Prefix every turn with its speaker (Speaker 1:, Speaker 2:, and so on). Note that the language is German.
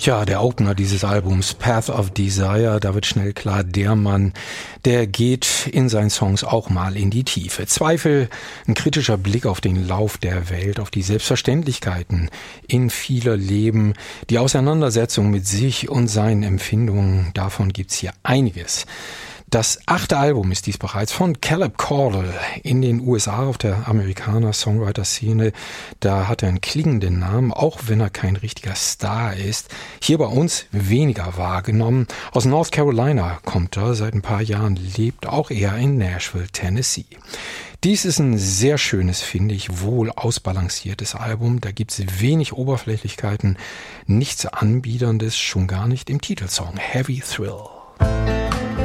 Speaker 1: Tja, der Opener dieses Albums, Path of Desire, da wird schnell klar, der Mann, der geht in seinen Songs auch mal in die Tiefe. Zweifel, ein kritischer Blick auf den Lauf der Welt, auf die Selbstverständlichkeiten in vieler Leben, die Auseinandersetzung mit sich und seinen Empfindungen, davon gibt's hier einiges. Das 8. Album ist dies bereits von Caleb Caldwell in den USA auf der Amerikaner-Songwriter-Szene. Da hat er einen klingenden Namen, auch wenn er kein richtiger Star ist. Hier bei uns weniger wahrgenommen. Aus North Carolina kommt er, seit ein paar Jahren lebt auch er in Nashville, Tennessee. Dies ist ein sehr schönes, finde ich, wohl ausbalanciertes Album. Da gibt's wenig Oberflächlichkeiten, nichts Anbiederndes, schon gar nicht im Titelsong Heavy Thrill.